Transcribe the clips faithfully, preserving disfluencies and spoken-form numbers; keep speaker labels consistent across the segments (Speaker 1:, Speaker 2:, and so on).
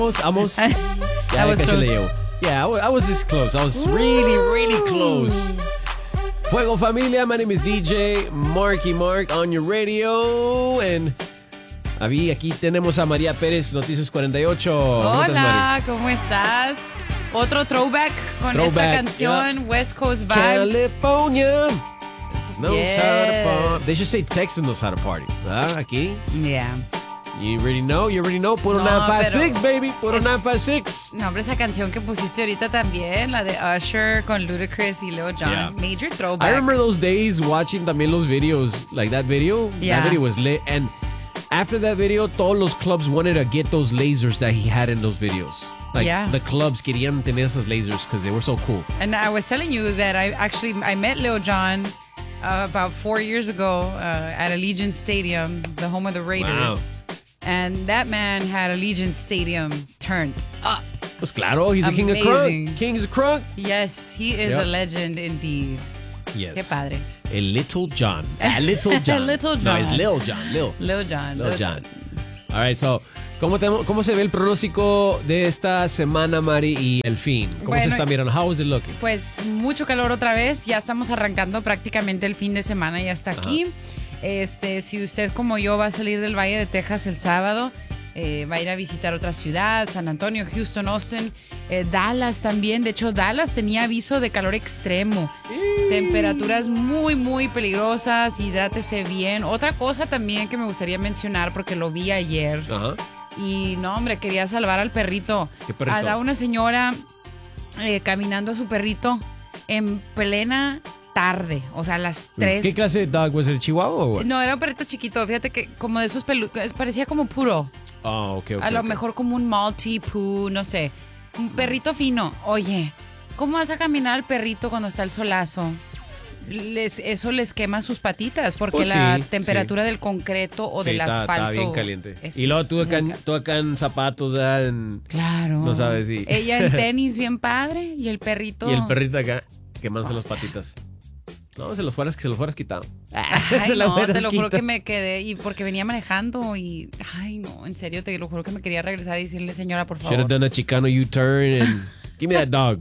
Speaker 1: Almost.
Speaker 2: I
Speaker 1: Ya
Speaker 2: was
Speaker 1: casi
Speaker 2: close.
Speaker 1: le llevo. Yeah, I was, I was this close. I was really, really close. Fuego familia, my name is D J Marky Mark on your radio. And Avi, aquí tenemos a María Pérez, Noticias cuarenta y ocho. ¿Cómo estás, Mari?
Speaker 2: Hola, ¿cómo estás? Otro throwback con
Speaker 1: Throwback,
Speaker 2: esta canción,
Speaker 1: yeah.
Speaker 2: West Coast Vibes.
Speaker 1: California knows
Speaker 2: Yes.
Speaker 1: how to party. They should say Texas knows how to party. ¿Verdad? Aquí.
Speaker 2: Yeah.
Speaker 1: You already know, you already know. Puro
Speaker 2: No,
Speaker 1: nine five six,
Speaker 2: pero
Speaker 1: baby. Puro
Speaker 2: es-
Speaker 1: nine five six.
Speaker 2: No, hombre, esa canción que pusiste ahorita también, la de Usher con Ludacris y Lil Jon.
Speaker 1: Yeah.
Speaker 2: Major throwback.
Speaker 1: I remember those days watching también los videos. Like that video.
Speaker 2: Yeah.
Speaker 1: That video was lit. And after that video, todos los clubs wanted to get those lasers that he had in those videos. Like
Speaker 2: Yeah.
Speaker 1: the clubs querían tener esas lasers because they were so cool.
Speaker 2: And I was telling you that I actually I met Lil Jon uh, about four years ago uh, at Allegiant Stadium, the home of the Raiders.
Speaker 1: Wow.
Speaker 2: And that man had Allegiant Stadium turned up.
Speaker 1: Pues claro, he's a king of
Speaker 2: Amazing.
Speaker 1: crunk. King is a crunk.
Speaker 2: Yes, he is
Speaker 1: Yep.
Speaker 2: a legend indeed.
Speaker 1: Yes.
Speaker 2: Qué padre.
Speaker 1: El Little John. Ah, Little John.
Speaker 2: Little
Speaker 1: No,
Speaker 2: John.
Speaker 1: it's Lil John. Lil.
Speaker 2: Lil Jon.
Speaker 1: Lil John. All right, so, ¿cómo, te- ¿cómo se ve el pronóstico de esta semana, Mari, y el fin? ¿Cómo se
Speaker 2: Bueno,
Speaker 1: está mirando? How is it looking?
Speaker 2: Pues mucho calor otra vez. Ya estamos arrancando prácticamente el fin de semana y hasta aquí. Este, si usted como yo va a salir del Valle de Texas el sábado, eh, va a ir a visitar otra ciudad, San Antonio, Houston, Austin, eh, Dallas también. De hecho, Dallas tenía aviso de calor extremo. Temperaturas muy, muy peligrosas. Hidrátese bien. Otra cosa también que me gustaría mencionar porque lo vi ayer.
Speaker 1: Ajá.
Speaker 2: Y no, hombre, quería salvar al perrito.
Speaker 1: ¿Qué perrito?
Speaker 2: A una señora eh, caminando a su perrito en plena tarde, o sea, a las tres.
Speaker 1: ¿Qué clase de dog was it? ¿Chihuahua o what?
Speaker 2: No, era un perrito chiquito, fíjate que como de esos pelucos, parecía como puro.
Speaker 1: Oh, ok, ok.
Speaker 2: a lo
Speaker 1: ok.
Speaker 2: mejor como un Maltese Poo, no sé. Un perrito fino. Oye, ¿cómo vas a caminar al perrito cuando está el solazo? Les, eso les quema sus patitas porque
Speaker 1: Pues
Speaker 2: la
Speaker 1: sí,
Speaker 2: temperatura del concreto o
Speaker 1: Sí,
Speaker 2: del
Speaker 1: está,
Speaker 2: asfalto
Speaker 1: está bien caliente.
Speaker 2: es
Speaker 1: Y luego tú acá, en-
Speaker 2: muy ca-
Speaker 1: tú acá en zapatos, ¿verdad? En-
Speaker 2: Claro.
Speaker 1: No sabes si-
Speaker 2: Ella en tenis bien padre y el perrito.
Speaker 1: y el perrito acá quemándose
Speaker 2: O
Speaker 1: las
Speaker 2: sea.
Speaker 1: patitas. No, se los fueras, que se los fueras quitado.
Speaker 2: Ay,
Speaker 1: Se las
Speaker 2: no,
Speaker 1: fueras
Speaker 2: te lo juro
Speaker 1: quitado.
Speaker 2: que me quedé y porque venía manejando y ay, no, en serio te lo juro que me quería regresar y decirle, señora, por
Speaker 1: Should have
Speaker 2: favor.
Speaker 1: done a Chicano U-turn and give me that dog.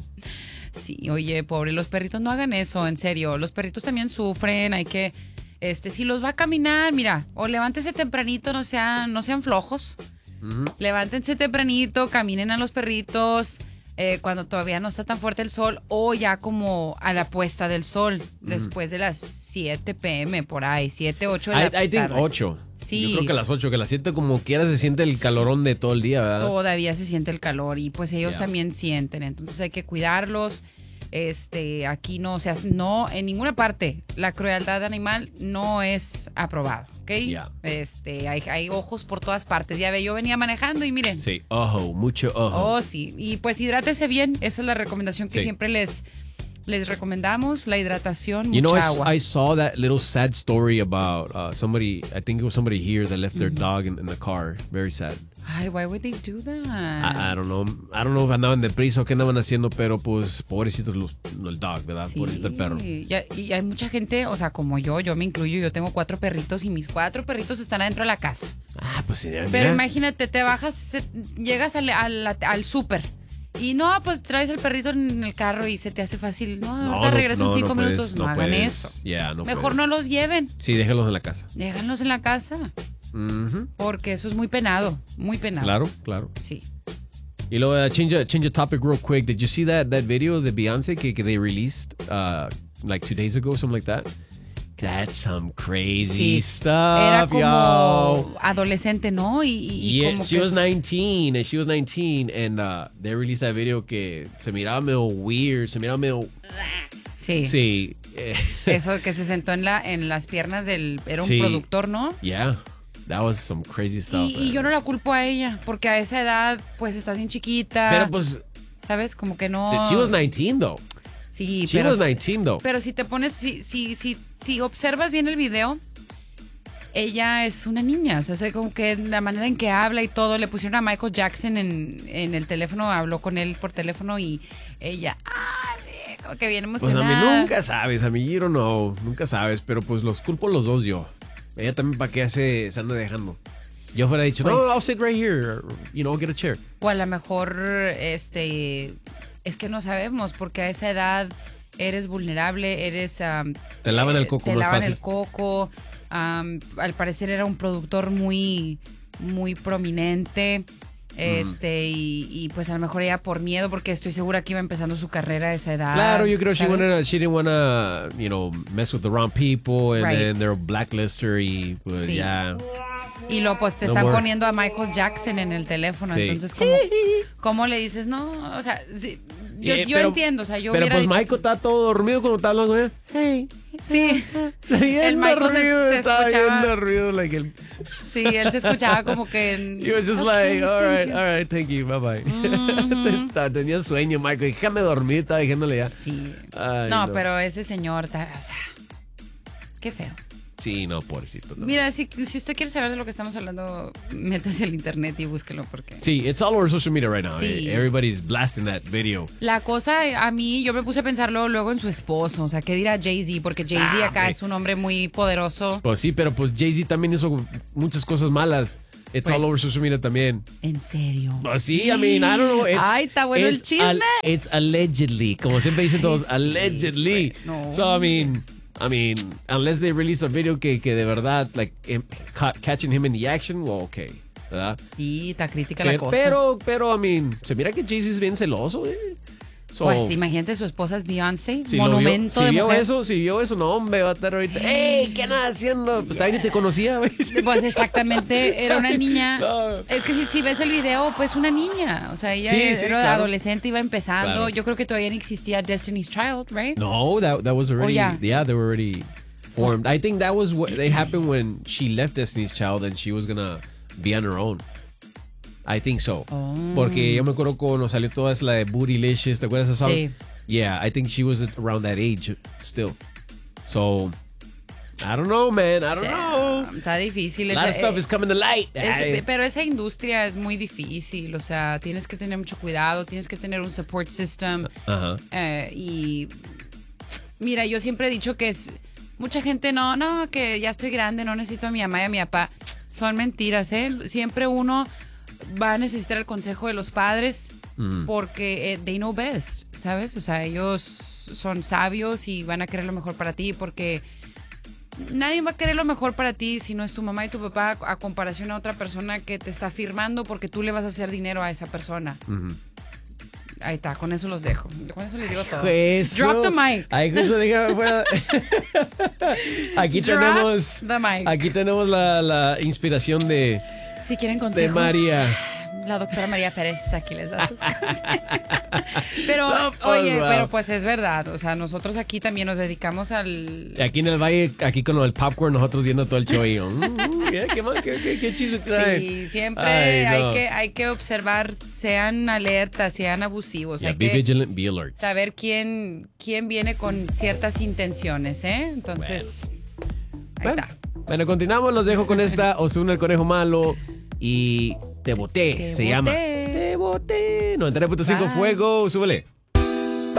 Speaker 2: Sí, oye, pobre, los perritos no hagan eso, en serio. Los perritos también sufren, hay que este si los va a caminar, mira, o levántese tempranito, no sean no sean flojos.
Speaker 1: Ujú.
Speaker 2: Levántense tempranito, caminen a los perritos eh, cuando todavía no está tan fuerte el sol o ya como a la puesta del sol, después de las siete pm por ahí, siete, ocho de la
Speaker 1: I, I think
Speaker 2: tarde.
Speaker 1: ocho.
Speaker 2: Sí.
Speaker 1: Yo creo que a las ocho, que a las siete como quiera se siente el calorón de todo el día, ¿verdad?
Speaker 2: Todavía se siente el calor y pues ellos
Speaker 1: Yeah.
Speaker 2: también sienten, entonces hay que cuidarlos. Este, aquí no, o sea, no, en ninguna parte la crueldad animal no es aprobado, ¿ok?
Speaker 1: Yeah.
Speaker 2: Este, hay, hay ojos por todas partes. Ya ve, yo venía manejando y miren.
Speaker 1: Sí, ojo, mucho ojo.
Speaker 2: Oh, sí. Y pues hidrátese bien. Esa es la recomendación que
Speaker 1: Sí.
Speaker 2: siempre les, les recomendamos. La hidratación,
Speaker 1: You know,
Speaker 2: mucha
Speaker 1: I,
Speaker 2: agua.
Speaker 1: I saw that little sad story about uh, somebody, I think it was somebody here that left their dog in, in the car. Very sad.
Speaker 2: Ay, why would they do that?
Speaker 1: I, I don't know. I don't know if andaban deprisa o qué andaban haciendo, pero pues pobrecitos los, el dog, ¿verdad?
Speaker 2: Sí.
Speaker 1: Pobrecito el perro.
Speaker 2: Y, y hay mucha gente, o sea, como yo, yo me incluyo, yo tengo cuatro perritos y mis cuatro perritos están adentro de la casa.
Speaker 1: Ah, pues sí,
Speaker 2: Pero
Speaker 1: mira.
Speaker 2: imagínate, te bajas, se- llegas al, al, al súper. Y no, pues traes el perrito en el carro y se te hace fácil. No,
Speaker 1: No,
Speaker 2: ahorita
Speaker 1: no,
Speaker 2: regreso
Speaker 1: no,
Speaker 2: en cinco
Speaker 1: no puedes,
Speaker 2: minutos. No,
Speaker 1: no
Speaker 2: hagan
Speaker 1: puedes.
Speaker 2: eso.
Speaker 1: Yeah, no
Speaker 2: Mejor
Speaker 1: puedes.
Speaker 2: no los lleven.
Speaker 1: Sí, déjalos en la casa.
Speaker 2: Déjanlos en la casa.
Speaker 1: Ujú.
Speaker 2: Porque eso es muy penado. Muy penado.
Speaker 1: Claro, claro.
Speaker 2: Sí.
Speaker 1: Y luego, uh, change, a, change a topic real quick. Did you see that, that video de Beyonce que, que they released uh, like two days ago, something like that? That's some crazy
Speaker 2: Sí.
Speaker 1: stuff,
Speaker 2: Era como
Speaker 1: yo.
Speaker 2: adolescente, ¿no? Y, y- y
Speaker 1: Yeah,
Speaker 2: como
Speaker 1: she
Speaker 2: que
Speaker 1: was
Speaker 2: es-
Speaker 1: nineteen, and she was nineteen, and uh, they released that video que se miraba medio weird, se miraba medio...
Speaker 2: Sí.
Speaker 1: Sí. eh,
Speaker 2: Eso que se sentó en, la, en las piernas del... Era un
Speaker 1: Sí.
Speaker 2: productor, ¿no?
Speaker 1: yeah, that was some crazy stuff.
Speaker 2: Y, y
Speaker 1: man.
Speaker 2: yo no la culpo a ella, porque a esa edad, pues, estás bien chiquita.
Speaker 1: Pero pues,
Speaker 2: ¿Sabes? Como que no...
Speaker 1: she was nineteen, though.
Speaker 2: Sí,
Speaker 1: She
Speaker 2: pero...
Speaker 1: was nineteen, though.
Speaker 2: Pero si te pones... Si, si, si, si observas bien el video, ella es una niña. O sea, es como que la manera en que habla y todo. Le pusieron a Michael Jackson en, en el teléfono, habló con él por teléfono y ella... ¡Ah! Como que bien
Speaker 1: Pues a
Speaker 2: emocionada.
Speaker 1: mí nunca sabes, a mí you don't know, nunca sabes, pero pues los culpo los dos yo. Ella también para qué se, se anda dejando. Yo fuera dicho,
Speaker 2: Pues-
Speaker 1: no, I'll sit right here. Or, you know, I'll get a chair.
Speaker 2: O a lo mejor, este, es que no sabemos, porque a esa edad eres vulnerable, eres... um,
Speaker 1: Te lavan el coco
Speaker 2: te
Speaker 1: más
Speaker 2: lavan
Speaker 1: fácil.
Speaker 2: el coco. um, al parecer era un productor muy, muy prominente. Este, y, y pues a lo mejor ella por miedo, porque estoy segura que iba empezando su carrera a esa edad.
Speaker 1: Claro, yo creo she,
Speaker 2: ¿sabes?
Speaker 1: wanna, she didn't want to, you know, mess with the wrong people. And
Speaker 2: Right.
Speaker 1: then they'll blacklist her y pues
Speaker 2: Sí.
Speaker 1: ya.
Speaker 2: Y lo pues te
Speaker 1: No
Speaker 2: están
Speaker 1: more.
Speaker 2: poniendo a Michael Jackson en el teléfono.
Speaker 1: Sí.
Speaker 2: Entonces, ¿cómo, ¿cómo le dices? No, o sea, sí, yo,
Speaker 1: Eh,
Speaker 2: yo
Speaker 1: pero-
Speaker 2: entiendo. O sea, yo
Speaker 1: Pero
Speaker 2: hubiera
Speaker 1: pues
Speaker 2: dicho-
Speaker 1: Michael está todo dormido cuando está hablando con ella. Hey.
Speaker 2: Sí,
Speaker 1: Bien
Speaker 2: el Michael se,
Speaker 1: dormido,
Speaker 2: se
Speaker 1: estaba bien
Speaker 2: escuchaba.
Speaker 1: dormido, like el-
Speaker 2: Sí, él se escuchaba como que. en-
Speaker 1: He was just
Speaker 2: Ok,
Speaker 1: like, all
Speaker 2: thank
Speaker 1: right,
Speaker 2: you.
Speaker 1: all right, thank you, bye bye. Tenía sueño, Michael. Déjame dormir, estaba diciéndole ya.
Speaker 2: Sí.
Speaker 1: Ay,
Speaker 2: no,
Speaker 1: no.
Speaker 2: pero ese señor, ta- o sea, qué feo.
Speaker 1: Sí, no, pobrecito. no.
Speaker 2: Mira, si, si usted quiere saber de lo que estamos hablando, métase al internet y búsquelo porque...
Speaker 1: Sí, it's all over social media right now.
Speaker 2: Sí.
Speaker 1: eh. Everybody's blasting that video.
Speaker 2: La cosa, a mí, yo me puse a pensarlo luego en su esposo. O sea, ¿qué dirá Jay-Z? Porque Jay-Z
Speaker 1: Ah,
Speaker 2: acá
Speaker 1: hombre.
Speaker 2: es un hombre muy poderoso.
Speaker 1: Pues sí, pero pues Jay-Z también hizo muchas cosas malas. It's
Speaker 2: Pues-
Speaker 1: all over social media también.
Speaker 2: ¿En serio?
Speaker 1: Pues sí, I mean, I don't know. It's,
Speaker 2: Ay, está bueno el
Speaker 1: it's
Speaker 2: chisme.
Speaker 1: al- it's allegedly. Como siempre dicen todos,
Speaker 2: sí,
Speaker 1: allegedly.
Speaker 2: güey, no.
Speaker 1: So, I mean, I mean, unless they release a video que, que de verdad, like, em, ca- catching him in the action, well, okay. ¿Verdad?
Speaker 2: Sí, está crítica la
Speaker 1: Pero,
Speaker 2: cosa.
Speaker 1: pero, pero, I mean, se mira que Jay-Z es bien celoso, eh. So,
Speaker 2: Pues imagínate, su esposa es Beyoncé,
Speaker 1: si lo
Speaker 2: monumento
Speaker 1: vio, si
Speaker 2: de
Speaker 1: vio
Speaker 2: mujer.
Speaker 1: eso, si vio eso, no, hombre, va a estar ahorita, ¡ey! ¿Qué andas haciendo? Pues todavía ni te conocía, güey.
Speaker 2: Pues exactamente, era una niña.
Speaker 1: No.
Speaker 2: Es que si, si ves el video, pues una niña. O sea, ella
Speaker 1: Sí,
Speaker 2: era
Speaker 1: sí, claro.
Speaker 2: adolescente, iba empezando.
Speaker 1: Claro.
Speaker 2: Yo creo que todavía no existía Destiny's Child, right?
Speaker 1: No, that that was already.
Speaker 2: yeah.
Speaker 1: yeah. they were already formed. I think that was what they happened when she left Destiny's Child and she was gonna be on her own. I think so.
Speaker 2: Oh.
Speaker 1: Porque yo me acuerdo cuando salió toda esa la de Bootylicious, ¿te acuerdas de esa song?
Speaker 2: Sí.
Speaker 1: Yeah, I think she was around that age still. So, I don't know, man. I don't know.
Speaker 2: Está difícil.
Speaker 1: A lot of
Speaker 2: Ese-
Speaker 1: stuff is coming to light.
Speaker 2: Es-
Speaker 1: Ay.
Speaker 2: pero esa industria es muy difícil, o sea, tienes que tener mucho cuidado, tienes que tener un support system.
Speaker 1: Ajá.
Speaker 2: eh, y mira, yo siempre he dicho que es mucha gente no, no, que ya estoy grande, no necesito a mi mamá y a mi papá. Son mentiras, ¿eh? Siempre uno va a necesitar el consejo de los padres porque eh, they know best, ¿sabes? O sea, ellos son sabios y van a querer lo mejor para ti porque nadie va a querer lo mejor para ti si no es tu mamá y tu papá a comparación a otra persona que te está firmando porque tú le vas a hacer dinero a esa persona. Ahí está, con eso los dejo. Con eso les digo todo.
Speaker 1: Eso.
Speaker 2: Drop the mic.
Speaker 1: Ay, eso déjame fuera. Aquí
Speaker 2: Drop
Speaker 1: tenemos.
Speaker 2: the mic.
Speaker 1: Aquí tenemos la, la inspiración de.
Speaker 2: Si quieren consejos.
Speaker 1: María.
Speaker 2: La doctora María Pérez aquí les da sus consejos. Pero,
Speaker 1: No, pues,
Speaker 2: oye,
Speaker 1: wow.
Speaker 2: pero pues es verdad. O sea, nosotros aquí también nos dedicamos al...
Speaker 1: Aquí en el valle, aquí con el popcorn, nosotros viendo todo el show y yo, mm, mm, ¿qué, qué, más? ¿Qué, qué, qué chisme trae?
Speaker 2: Sí, siempre
Speaker 1: Ay, no.
Speaker 2: hay, que, hay que observar, sean alertas, sean abusivos.
Speaker 1: Yeah,
Speaker 2: hay
Speaker 1: be
Speaker 2: que
Speaker 1: vigilant, be alert.
Speaker 2: saber quién, quién viene con ciertas intenciones, ¿eh? Entonces, ahí
Speaker 1: Bueno,
Speaker 2: está.
Speaker 1: bueno, continuamos, los dejo con esta Ozuna el conejo malo y Te boté,
Speaker 2: Te
Speaker 1: se llama.
Speaker 2: boté.
Speaker 1: Te boté. noventa y nueve punto cinco
Speaker 2: Bye.
Speaker 1: Fuego, súbele.